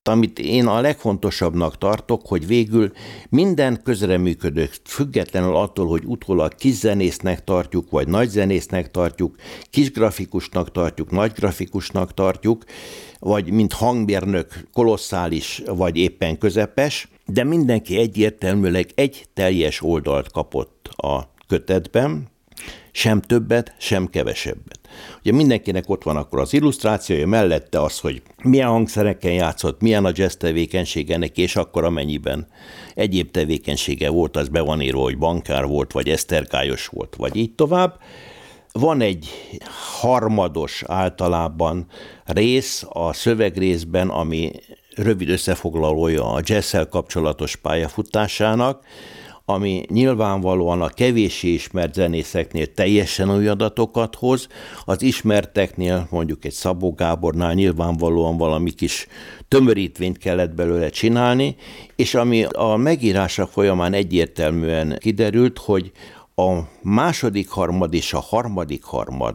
amit én a legfontosabbnak tartok, hogy végül minden közreműködő, függetlenül attól, hogy utólag kis zenésznek tartjuk, vagy nagy zenésznek tartjuk, kis grafikusnak tartjuk, nagy grafikusnak tartjuk, vagy mint hangmérnök kolosszális, vagy éppen közepes, de mindenki egyértelműleg egy teljes oldalt kapott a kötetben, sem többet, sem kevesebbet. Ugye mindenkinek ott van akkor az illusztrációja, mellette az, hogy milyen hangszereken játszott, milyen a jazz tevékenysége neki, és akkor amennyiben egyéb tevékenysége volt, az be van írva, hogy bankár volt, vagy esztergályos volt, vagy így tovább. Van egy harmados általában rész a szövegrészben, ami rövid összefoglalója a jazzel kapcsolatos pályafutásának, ami nyilvánvalóan a kevéssé ismert zenészeknél teljesen új adatokat hoz, az ismerteknél, mondjuk egy Szabó Gábornál nyilvánvalóan valami kis tömörítvényt kellett belőle csinálni, és ami a megírása folyamán egyértelműen kiderült, hogy a második harmad és a harmadik harmad,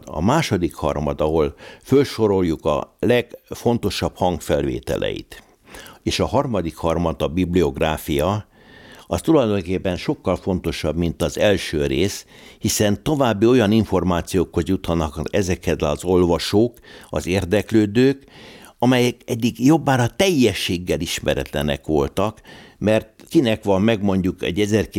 ahol felsoroljuk a legfontosabb hangfelvételeit, és a harmadik harmad a bibliográfia, az tulajdonképpen sokkal fontosabb, mint az első rész, hiszen további olyan információkhoz juthatnak ezeket az olvasók, az érdeklődők, amelyek eddig jobbára teljességgel ismeretlenek voltak, mert kinek van meg mondjuk egy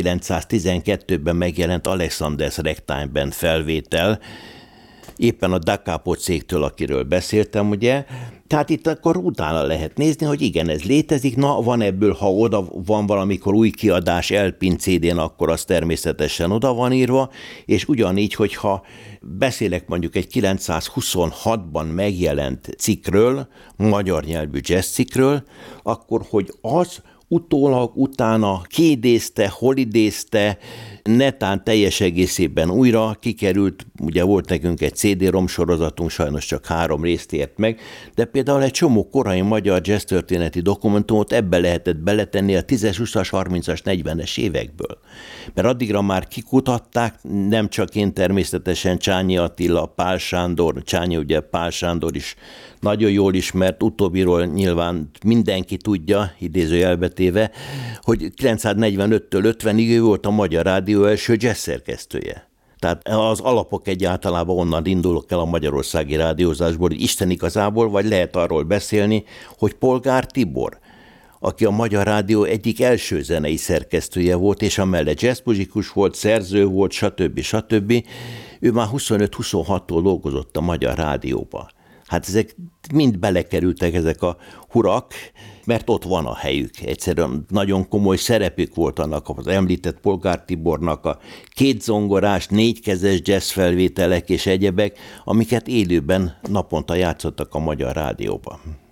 1912-ben megjelent Alexander's Ragtime-ben felvétel, éppen a Da Capo cégtől, akiről beszéltem, ugye. Tehát itt akkor utána lehet nézni, hogy igen, ez létezik, na van ebből, ha oda van valamikor új kiadás Elpin CD-n, akkor az természetesen oda van írva, és ugyanígy, hogyha beszélek mondjuk egy 926-ban megjelent cikkről, magyar nyelvű jazz cikkről, akkor hogy az utólag, utána kiidézte, hol idézte, netán teljes egészében újra kikerült, ugye volt nekünk egy CD-rom sorozatunk, sajnos csak 3 részt ért meg, de például egy csomó korai magyar jazz történeti dokumentumot ebbe lehetett beletenni a 10-es, 20-as, 30-as, 40-es évekből. Mert addigra már kikutatták, nem csak én természetesen, Csányi Attila, Pál Sándor, Csányi ugye Pál Sándor is nagyon jól ismert, utóbbiról nyilván mindenki tudja, idézőjelbe téve, hogy 945-től 50-ig ő volt a Magyar Rádió első jazz szerkesztője. Tehát az alapok egyáltalában onnan indulok el a magyarországi rádiózásból, hogy Isten igazából, vagy lehet arról beszélni, hogy Polgár Tibor, aki a Magyar Rádió egyik első zenei szerkesztője volt, és amellett jazzmuzikus volt, szerző volt, stb. Ő már 25-26-tól dolgozott a Magyar Rádióba. Hát ezek mind belekerültek ezek a hurak, mert ott van a helyük. Egyszerűen nagyon komoly szerepük volt annak az említett Polgár Tibornak a 2 zongorás, 4 kezes jazz felvételek és egyebek, amiket élőben naponta játszottak a Magyar Rádióban.